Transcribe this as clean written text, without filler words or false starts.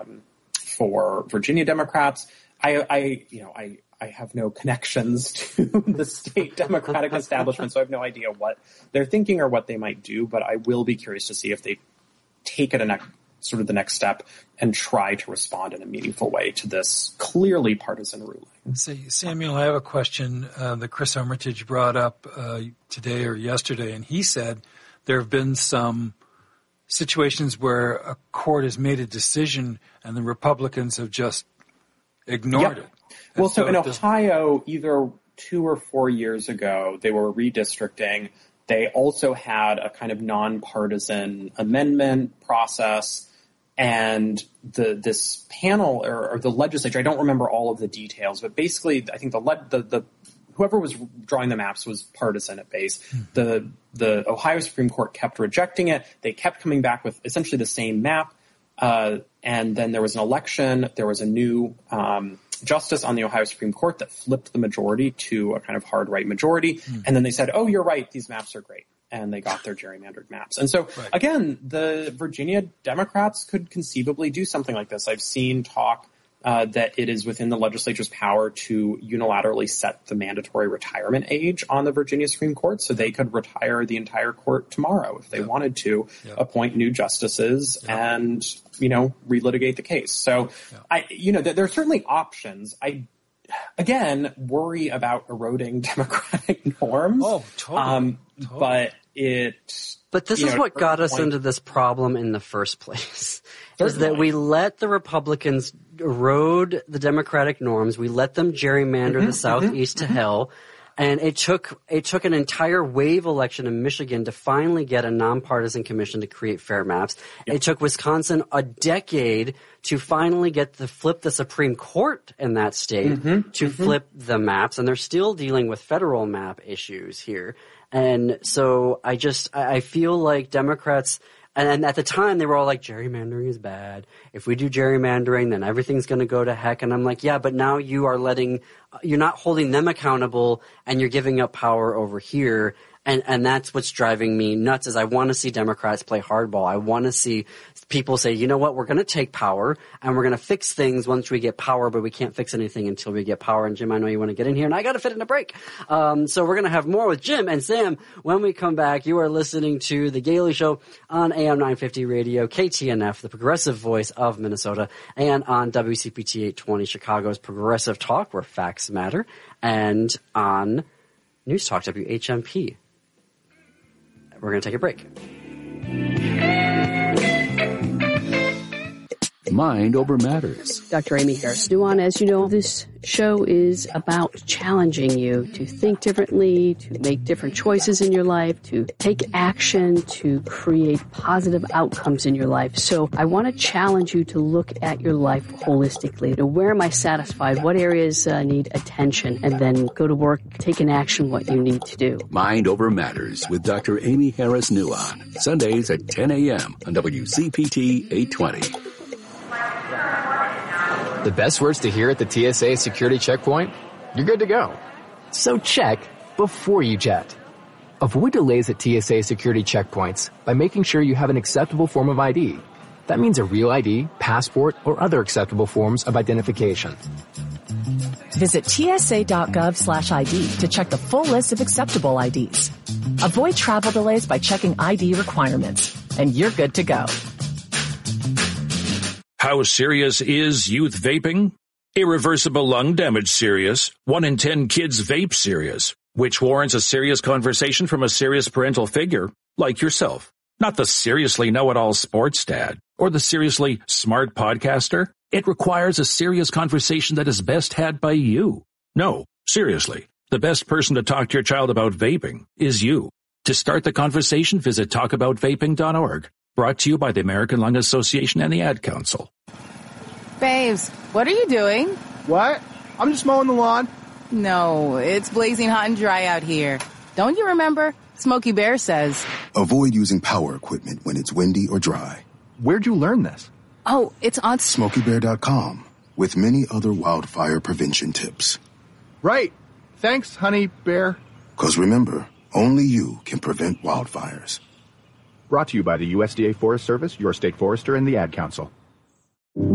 for Virginia Democrats. I have no connections to the state Democratic establishment, so I have no idea what they're thinking or what they might do. But I will be curious to see if they take it the next step and try to respond in a meaningful way to this clearly partisan ruling. Samuel, I have a question that Chris Armitage brought up today or yesterday, and he said there have been some situations where a court has made a decision and the Republicans have just ignored it. Well, so in Ohio, either 2 or 4 years ago, they were redistricting. They also had a kind of nonpartisan amendment process, and this panel or the legislature, I don't remember all of the details, but basically I think the whoever was drawing the maps was partisan at base. The Ohio Supreme Court kept rejecting it. They kept coming back with essentially the same map, and then there was an election. There was a new justice on the Ohio Supreme Court that flipped the majority to a kind of hard right majority. And then they said, oh, you're right, these maps are great. And they got their gerrymandered maps. And so, again, the Virginia Democrats could conceivably do something like this. I've seen talk that it is within the legislature's power to unilaterally set the mandatory retirement age on the Virginia Supreme Court, so they could retire the entire court tomorrow if they wanted to, appoint new justices and, relitigate the case. So, there are certainly options. I, again, worry about eroding democratic norms. Oh, totally. But this is what got us into this problem in the first place. Is that we let the Republicans erode the democratic norms. We let them gerrymander the Southeast to hell. And it took an entire wave election in Michigan to finally get a nonpartisan commission to create fair maps. It took Wisconsin a decade to finally flip the Supreme Court in that state to flip the maps. And they're still dealing with federal map issues here. And so I feel like Democrats, and at the time they were all like, gerrymandering is bad. If we do gerrymandering, then everything's going to go to heck. And I'm like, yeah, but now you're not holding them accountable and you're giving up power over here. And that's what's driving me nuts is I want to see Democrats play hardball. I want to see people say, you know what, we're going to take power and we're going to fix things once we get power, but we can't fix anything until we get power. And Jim, I know you want to get in here and I got to fit in a break. So we're going to have more with Jim and Sam when we come back. You are listening to The Gailey Show on AM 950 Radio, KTNF, the progressive voice of Minnesota, and on WCPT 820, Chicago's progressive talk where facts matter, and on News Talk WHMP. We're going to take a break. Mind Over Matters. Dr. Amy Harris Nuwan, as you know, this show is about challenging you to think differently, to make different choices in your life, to take action, to create positive outcomes in your life. So I want to challenge you to look at your life holistically. To where am I satisfied? What areas need attention? And then go to work, take an action what you need to do. Mind Over Matters with Dr. Amy Harris Nuwan. Sundays at 10 a.m. on WCPT 820. The best words to hear at the TSA security checkpoint? You're good to go. So check before you jet. Avoid delays at TSA security checkpoints by making sure you have an acceptable form of ID. That means a real ID, passport, or other acceptable forms of identification. Visit tsa.gov/ID to check the full list of acceptable IDs. Avoid travel delays by checking ID requirements. And you're good to go. How serious is youth vaping? Irreversible lung damage serious. 1 in 10 kids vape serious, which warrants a serious conversation from a serious parental figure like yourself. Not the seriously know-it-all sports dad or the seriously smart podcaster. It requires a serious conversation that is best had by you. No, seriously, the best person to talk to your child about vaping is you. To start the conversation, visit talkaboutvaping.org. Brought to you by the American Lung Association and the Ad Council. Babes, what are you doing? What? I'm just mowing the lawn. No, it's blazing hot and dry out here. Don't you remember? Smokey Bear says, avoid using power equipment when it's windy or dry. Where'd you learn this? Oh, it's on SmokeyBear.com with many other wildfire prevention tips. Right. Thanks, honey bear. 'Cause remember, only you can prevent wildfires. Brought to you by the USDA Forest Service, your state forester, and the Ad Council.